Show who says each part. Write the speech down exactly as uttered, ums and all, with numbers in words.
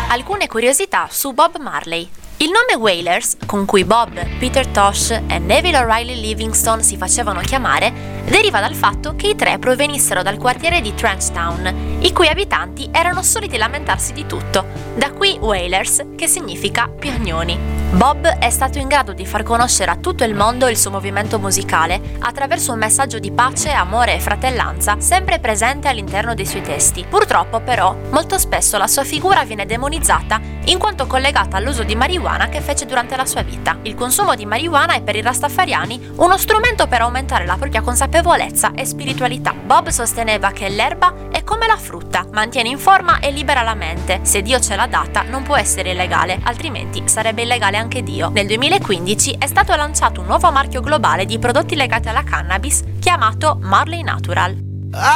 Speaker 1: Alcune curiosità su Bob Marley. Il nome Wailers, con cui Bob, Peter Tosh e Neville O'Reilly Livingston si facevano chiamare, deriva dal fatto che i tre provenissero dal quartiere di Trenchtown, i cui abitanti erano soliti lamentarsi di tutto, da qui Wailers, che significa piagnoni. Bob è stato in grado di far conoscere a tutto il mondo il suo movimento musicale attraverso un messaggio di pace, amore e fratellanza sempre presente all'interno dei suoi testi. Purtroppo, però, molto spesso la sua figura viene demonizzata in quanto collegata all'uso di marijuana che fece durante la sua vita. Il consumo di marijuana è per i rastafariani uno strumento per aumentare la propria consapevolezza e spiritualità. Bob sosteneva che l'erba è come la frutta, mantiene in forma e libera la mente. Se Dio ce l'ha data, non può essere illegale, altrimenti sarebbe illegale anche Dio. Nel duemilaquindici è stato lanciato un nuovo marchio globale di prodotti legati alla cannabis chiamato Marley Natural.